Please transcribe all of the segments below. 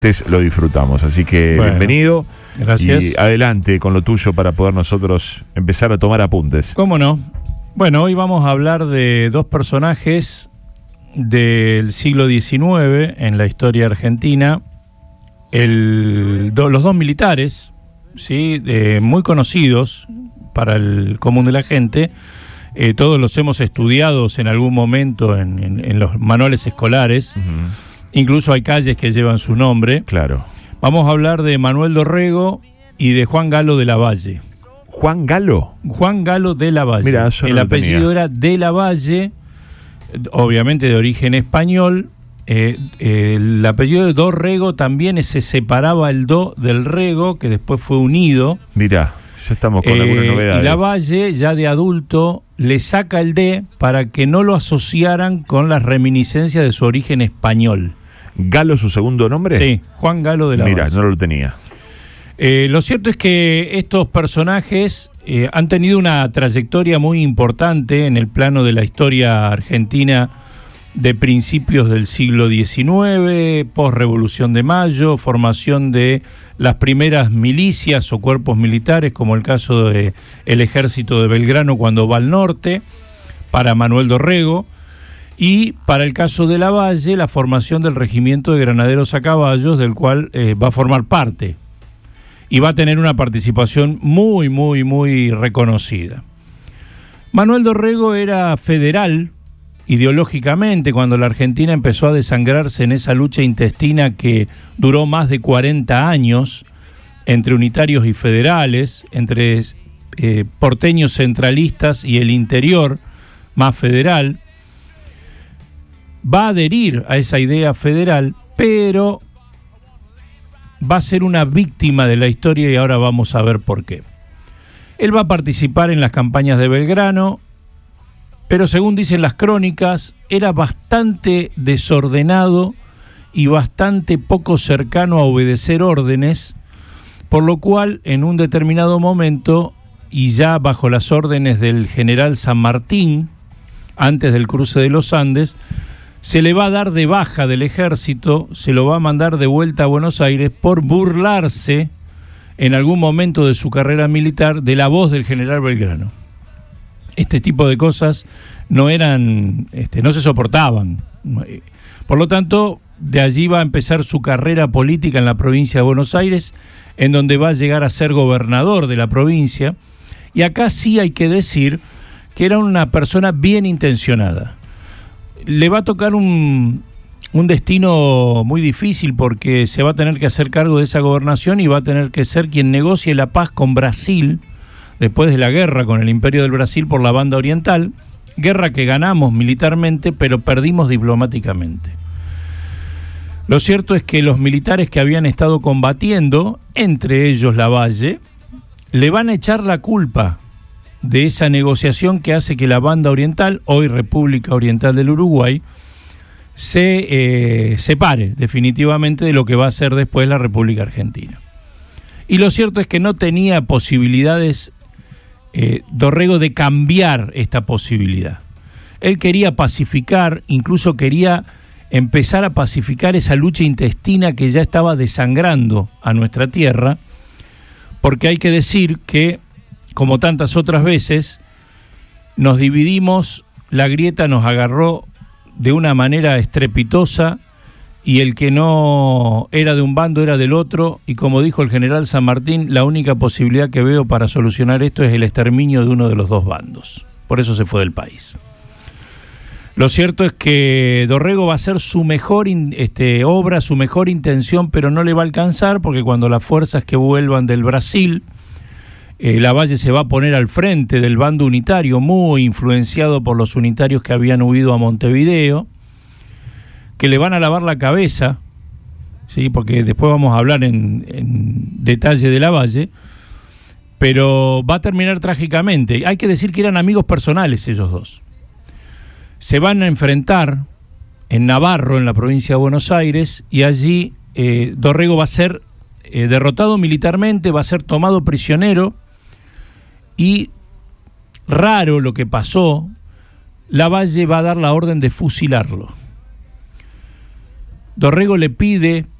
lo disfrutamos. Así que bueno, bienvenido. Gracias. Y adelante con lo tuyo para poder nosotros empezar a tomar apuntes. ¿Cómo no? Bueno, hoy vamos a hablar de dos personajes del siglo XIX en la historia argentina. Los dos militares, ¿sí? Muy conocidos para el común de la gente. Todos los hemos estudiado en algún momento en los manuales escolares. Uh-huh. Incluso hay calles que llevan su nombre. Claro. Vamos a hablar de Manuel Dorrego y de Juan Galo de la Valle. ¿Juan Galo? Juan Galo de la Valle. Mirá, eso no el lo apellido tenía. era de la Valle, obviamente de origen español. El apellido de Dorrego también se separaba el do del rego, que después fue unido. Mirá, ya estamos con algunas novedades. Y la Valle, ya de adulto, le saca el D para que no lo asociaran con las reminiscencias de su origen español. ¿Galo su segundo nombre? Sí, Juan Galo de la Valle. Mira, no lo tenía. Lo cierto es que estos personajes han tenido una trayectoria muy importante en el plano de la historia argentina de principios del siglo XIX, post-Revolución de Mayo, formación de las primeras milicias o cuerpos militares, como el caso del ejército de Belgrano cuando va al norte, para Manuel Dorrego, y para el caso de la Valle, la formación del regimiento de granaderos a caballos, del cual va a formar parte, y va a tener una participación muy, muy, muy reconocida. Manuel Dorrego era federal, ideológicamente, cuando la Argentina empezó a desangrarse en esa lucha intestina que duró más de 40 años entre unitarios y federales, entre porteños centralistas y el interior más federal. Va a adherir a esa idea federal, pero va a ser una víctima de la historia y ahora vamos a ver por qué. Él va a participar en las campañas de Belgrano, pero según dicen las crónicas, era bastante desordenado y bastante poco cercano a obedecer órdenes, por lo cual en un determinado momento, y ya bajo las órdenes del general San Martín, antes del cruce de los Andes, se le va a dar de baja del ejército, se lo va a mandar de vuelta a Buenos Aires por burlarse en algún momento de su carrera militar de la voz del general Belgrano. Este tipo de cosas no se soportaban. Por lo tanto, de allí va a empezar su carrera política en la provincia de Buenos Aires, en donde va a llegar a ser gobernador de la provincia. Y acá sí hay que decir que era una persona bien intencionada. Le va a tocar un destino muy difícil porque se va a tener que hacer cargo de esa gobernación y va a tener que ser quien negocie la paz con Brasil después de la guerra con el Imperio del Brasil por la banda oriental, guerra que ganamos militarmente pero perdimos diplomáticamente. Lo cierto es que los militares que habían estado combatiendo, entre ellos la Valle, le van a echar la culpa de esa negociación que hace que la banda oriental, hoy República Oriental del Uruguay, se separe definitivamente de lo que va a ser después la República Argentina. Y lo cierto es que no tenía posibilidades Dorrego de cambiar esta posibilidad. Él quería pacificar, incluso quería empezar a pacificar esa lucha intestina que ya estaba desangrando a nuestra tierra, porque hay que decir que, como tantas otras veces, nos dividimos, la grieta nos agarró de una manera estrepitosa y el que no era de un bando era del otro, y como dijo el general San Martín, la única posibilidad que veo para solucionar esto es el exterminio de uno de los dos bandos. Por eso se fue del país. Lo cierto es que Dorrego va a hacer su mejor obra, su mejor intención, pero no le va a alcanzar, porque cuando las fuerzas que vuelvan del Brasil, la Valle se va a poner al frente del bando unitario, muy influenciado por los unitarios que habían huido a Montevideo, que le van a lavar la cabeza, ¿sí? Porque después vamos a hablar en detalle de la Valle, pero va a terminar trágicamente. Hay que decir que eran amigos personales ellos dos. Se van a enfrentar en Navarro, en la provincia de Buenos Aires, y allí Dorrego va a ser derrotado militarmente, va a ser tomado prisionero, y raro lo que pasó, la Valle va a dar la orden de fusilarlo. Dorrego le pide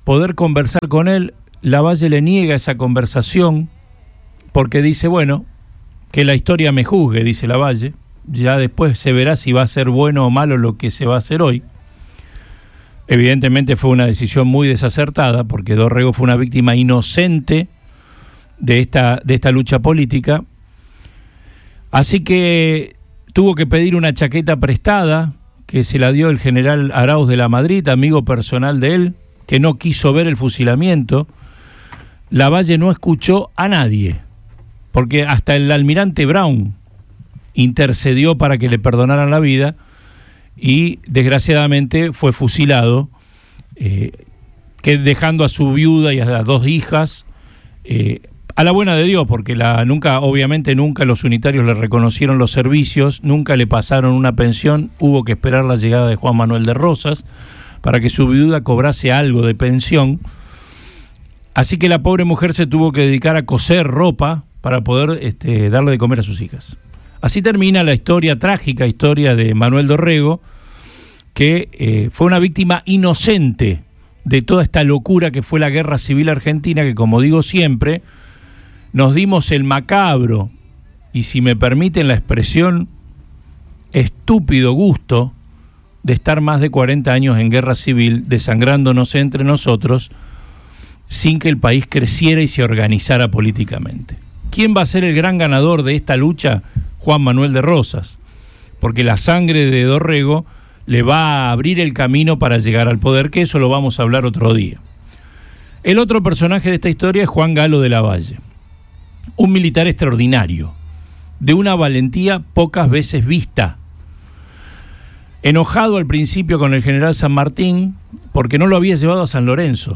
poder conversar con él, Lavalle le niega esa conversación porque dice, bueno, que la historia me juzgue, dice Lavalle, ya después se verá si va a ser bueno o malo lo que se va a hacer hoy. Evidentemente fue una decisión muy desacertada porque Dorrego fue una víctima inocente de esta lucha política, así que tuvo que pedir una chaqueta prestada que se la dio el general Arauz de la Madrid, amigo personal de él, que no quiso ver el fusilamiento. Lavalle no escuchó a nadie, porque hasta el almirante Brown intercedió para que le perdonaran la vida y desgraciadamente fue fusilado, que dejando a su viuda y a las 2 hijas a la buena de Dios, porque obviamente nunca los unitarios le reconocieron los servicios, nunca le pasaron una pensión, hubo que esperar la llegada de Juan Manuel de Rosas para que su viuda cobrase algo de pensión, así que la pobre mujer se tuvo que dedicar a coser ropa para poder darle de comer a sus hijas. Así termina la trágica historia de Manuel Dorrego, que fue una víctima inocente de toda esta locura que fue la Guerra Civil Argentina, que, como digo siempre, nos dimos el macabro, y si me permiten la expresión, estúpido gusto de estar más de 40 años en guerra civil, desangrándonos entre nosotros, sin que el país creciera y se organizara políticamente. ¿Quién va a ser el gran ganador de esta lucha? Juan Manuel de Rosas, porque la sangre de Dorrego le va a abrir el camino para llegar al poder, que eso lo vamos a hablar otro día. El otro personaje de esta historia es Juan Galo de Lavalle, un militar extraordinario, de una valentía pocas veces vista. Enojado al principio con el general San Martín, porque no lo había llevado a San Lorenzo.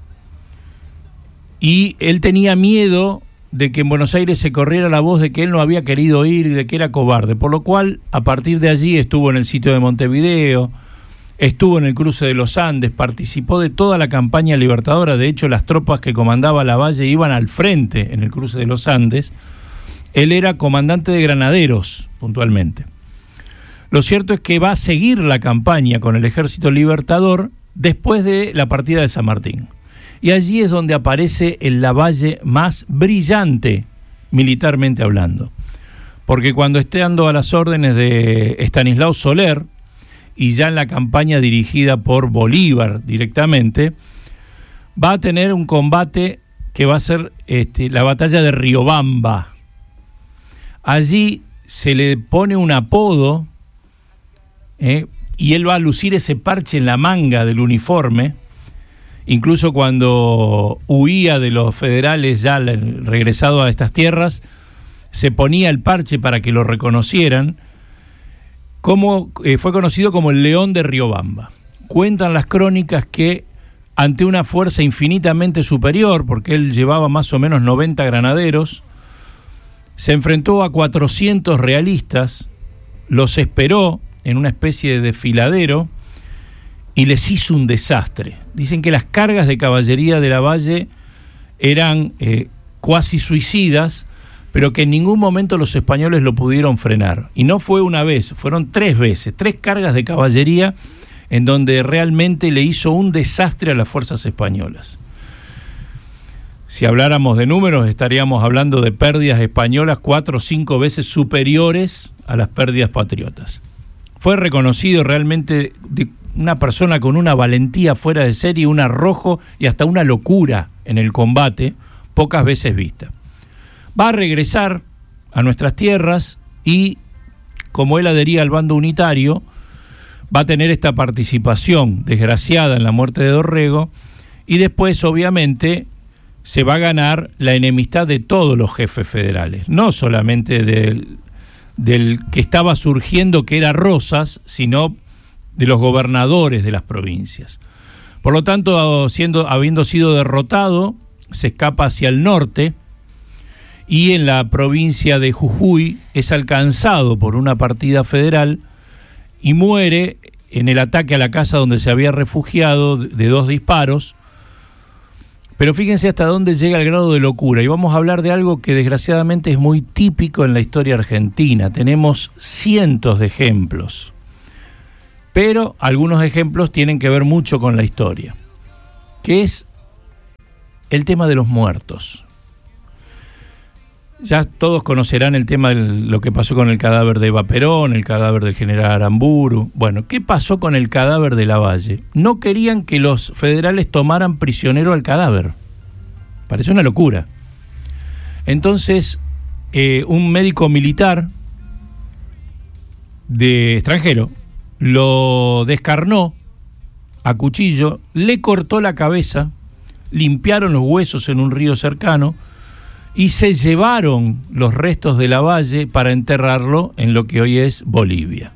Y él tenía miedo de que en Buenos Aires se corriera la voz de que él no había querido ir y de que era cobarde, por lo cual a partir de allí estuvo en el sitio de Montevideo, estuvo en el cruce de los Andes, participó de toda la campaña libertadora. De hecho, las tropas que comandaba Lavalle iban al frente en el cruce de los Andes. Él era comandante de granaderos, puntualmente. Lo cierto es que va a seguir la campaña con el ejército libertador después de la partida de San Martín. Y allí es donde aparece el Lavalle más brillante, militarmente hablando. Porque cuando estando a las órdenes de Estanislao Soler, y ya en la campaña dirigida por Bolívar directamente, va a tener un combate que va a ser la batalla de Riobamba. Allí se le pone un apodo, y él va a lucir ese parche en la manga del uniforme. Incluso cuando huía de los federales ya regresado a estas tierras, se ponía el parche para que lo reconocieran. Fue conocido como el León de Riobamba. Cuentan las crónicas que ante una fuerza infinitamente superior, porque él llevaba más o menos 90 granaderos, se enfrentó a 400 realistas, los esperó en una especie de desfiladero y les hizo un desastre. Dicen que las cargas de caballería de Lavalle eran cuasi suicidas, pero que en ningún momento los españoles lo pudieron frenar. Y no fue una vez, fueron 3 veces, 3 cargas de caballería en donde realmente le hizo un desastre a las fuerzas españolas. Si habláramos de números, estaríamos hablando de pérdidas españolas 4 o 5 veces superiores a las pérdidas patriotas. Fue reconocido realmente de una persona con una valentía fuera de serie, un arrojo y hasta una locura en el combate, pocas veces vista. Va a regresar a nuestras tierras y, como él adhería al bando unitario, va a tener esta participación desgraciada en la muerte de Dorrego, y después, obviamente, se va a ganar la enemistad de todos los jefes federales, no solamente del que estaba surgiendo, que era Rosas, sino de los gobernadores de las provincias. Por lo tanto, habiendo sido derrotado, se escapa hacia el norte y en la provincia de Jujuy es alcanzado por una partida federal y muere en el ataque a la casa donde se había refugiado de 2 disparos. Pero fíjense hasta dónde llega el grado de locura, y vamos a hablar de algo que desgraciadamente es muy típico en la historia argentina. Tenemos cientos de ejemplos, pero algunos ejemplos tienen que ver mucho con la historia, que es el tema de los muertos. Ya todos conocerán el tema de lo que pasó con el cadáver de Eva Perón, el cadáver del general Aramburu. Bueno, ¿qué pasó con el cadáver de Lavalle? No querían que los federales tomaran prisionero al cadáver. Parece una locura. Entonces, un médico militar de extranjero lo descarnó a cuchillo, le cortó la cabeza, limpiaron los huesos en un río cercano y se llevaron los restos de Lavalle para enterrarlo en lo que hoy es Bolivia.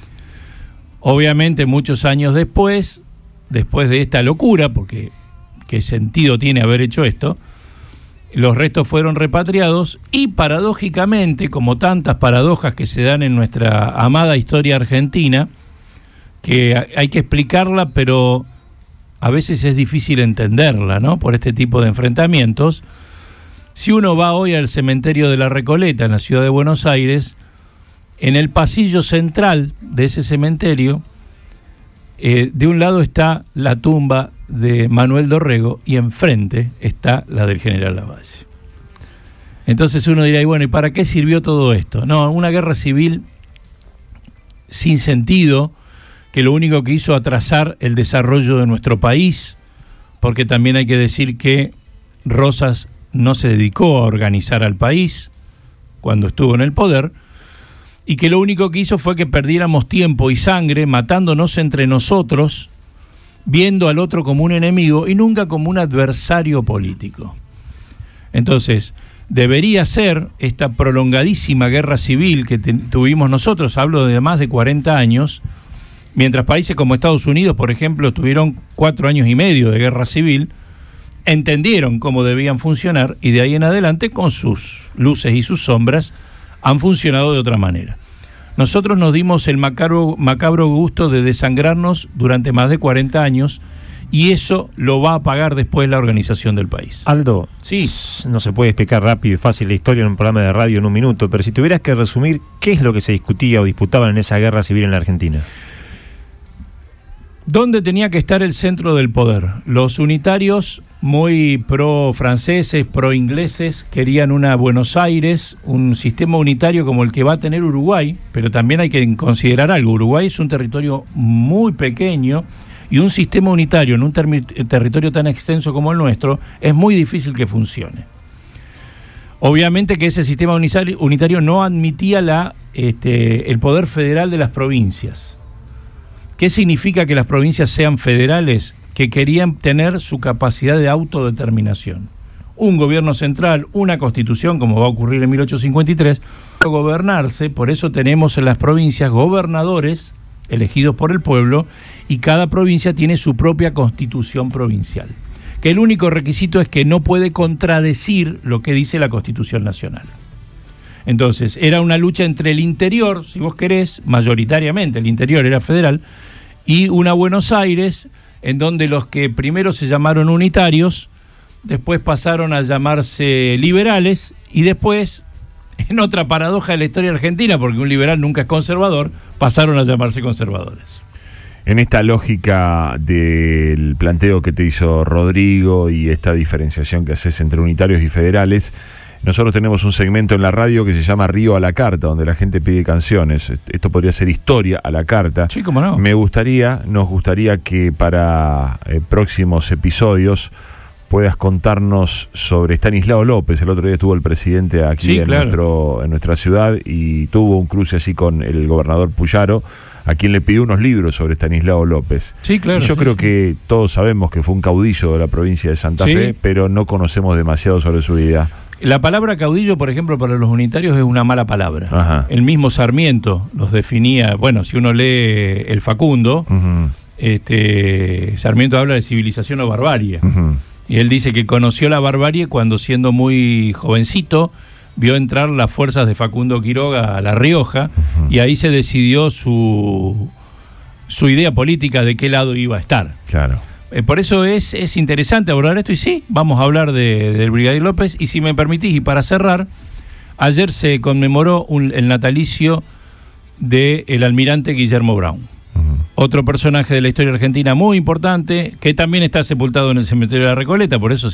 Obviamente muchos años después de esta locura, porque ¿qué sentido tiene haber hecho esto?, los restos fueron repatriados y paradójicamente, como tantas paradojas que se dan en nuestra amada historia argentina, que hay que explicarla, pero a veces es difícil entenderla, ¿no?, por este tipo de enfrentamientos. Si uno va hoy al cementerio de La Recoleta, en la ciudad de Buenos Aires, en el pasillo central de ese cementerio, de un lado está la tumba de Manuel Dorrego y enfrente está la del general Lavalle. Entonces uno dirá, y bueno, ¿y para qué sirvió todo esto? No, una guerra civil sin sentido, que lo único que hizo atrasar el desarrollo de nuestro país, porque también hay que decir que Rosas no se dedicó a organizar al país cuando estuvo en el poder, y que lo único que hizo fue que perdiéramos tiempo y sangre matándonos entre nosotros, viendo al otro como un enemigo y nunca como un adversario político. Entonces, debería ser esta prolongadísima guerra civil que tuvimos nosotros, hablo de más de 40 años, mientras países como Estados Unidos, por ejemplo, tuvieron 4 años y medio de guerra civil, entendieron cómo debían funcionar y de ahí en adelante, con sus luces y sus sombras, han funcionado de otra manera. Nosotros nos dimos el macabro gusto de desangrarnos durante más de 40 años y eso lo va a pagar después la organización del país. Aldo, sí, no se puede explicar rápido y fácil la historia en un programa de radio en un minuto, pero si tuvieras que resumir, ¿qué es lo que se discutía o disputaban en esa guerra civil en la Argentina? ¿Dónde tenía que estar el centro del poder? Los unitarios, muy pro-franceses, pro-ingleses, querían una Buenos Aires, un sistema unitario como el que va a tener Uruguay, pero también hay que considerar algo. Uruguay es un territorio muy pequeño y un sistema unitario en un territorio tan extenso como el nuestro es muy difícil que funcione. Obviamente que ese sistema unitario no admitía el poder federal de las provincias. ¿Qué significa que las provincias sean federales? Que querían tener su capacidad de autodeterminación. Un gobierno central, una constitución, como va a ocurrir en 1853, gobernarse, por eso tenemos en las provincias gobernadores elegidos por el pueblo y cada provincia tiene su propia constitución provincial. Que el único requisito es que no puede contradecir lo que dice la Constitución Nacional. Entonces, era una lucha entre el interior, si vos querés, mayoritariamente el interior era federal, y una Buenos Aires, en donde los que primero se llamaron unitarios, después pasaron a llamarse liberales, y después, en otra paradoja de la historia argentina, porque un liberal nunca es conservador, pasaron a llamarse conservadores. En esta lógica del planteo que te hizo Rodrigo y esta diferenciación que haces entre unitarios y federales, nosotros tenemos un segmento en la radio que se llama Río a la Carta, donde la gente pide canciones. Esto podría ser historia a la carta. Sí, cómo no. Nos gustaría que para próximos episodios puedas contarnos sobre Estanislao López. El otro día estuvo el presidente aquí, sí, claro, en nuestra ciudad, y tuvo un cruce así con el gobernador Puyaro, a quien le pidió unos libros sobre Estanislao López. Sí, claro. Y yo creo que todos sabemos que fue un caudillo de la provincia de Santa Fe, pero no conocemos demasiado sobre su vida. La palabra caudillo, por ejemplo, para los unitarios es una mala palabra. Ajá. El mismo Sarmiento los definía, bueno, si uno lee el Facundo, Sarmiento habla de civilización o barbarie. Y él dice que conoció la barbarie cuando, siendo muy jovencito, vio entrar las fuerzas de Facundo Quiroga a La Rioja, y ahí se decidió su idea política de qué lado iba a estar. Claro. Por eso es interesante abordar esto, y sí, vamos a hablar del Brigadier López. Y si me permitís, y para cerrar, ayer se conmemoró el natalicio del almirante Guillermo Brown. Otro personaje de la historia argentina muy importante, que también está sepultado en el cementerio de la Recoleta, por eso